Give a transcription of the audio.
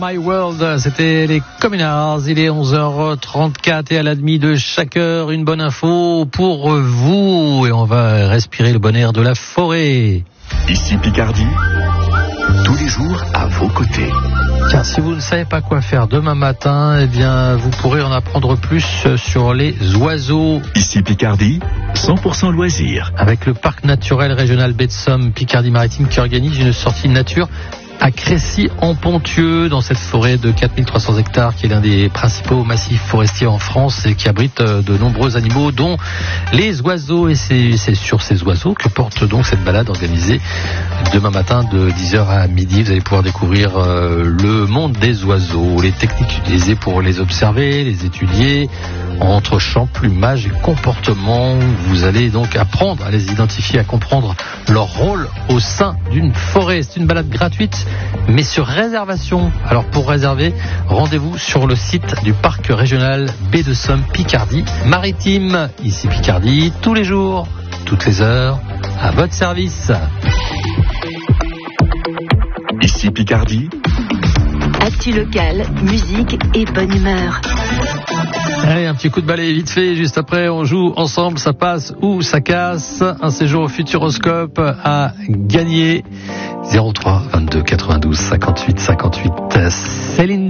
My World, c'était les Communards. Il est 11h34 et à la demi de chaque heure, une bonne info pour vous. Et on va respirer le bon air de la forêt. Ici Picardie, tous les jours à vos côtés. Tiens, si vous ne savez pas quoi faire demain matin, eh bien, vous pourrez en apprendre plus sur les oiseaux. Ici Picardie, 100% loisirs. Avec le parc naturel régional Baie de Somme, Picardie-Maritime qui organise une sortie de nature à Crécy-en-Ponthieu, dans cette forêt de 4300 hectares qui est l'un des principaux massifs forestiers en France et qui abrite de nombreux animaux, dont les oiseaux. Et c'est sur ces oiseaux que porte donc cette balade organisée demain matin de 10h à midi. Vous allez pouvoir découvrir le monde des oiseaux, les techniques utilisées pour les observer, les étudier, entre chant, plumage et comportement. Vous allez donc apprendre à les identifier, à comprendre leur rôle au sein d'une forêt. C'est une balade gratuite, mais sur réservation. Alors pour réserver, rendez-vous sur le site du parc régional Baie de Somme Picardie Maritime. Ici Picardie, tous les jours, toutes les heures, à votre service. Ici Picardie, actu locale, musique et bonne humeur. Allez, un petit coup de balai vite fait, juste après on joue ensemble, ça passe ou ça casse. Un séjour au Futuroscope à gagner. 03 22 92 58 58. Céline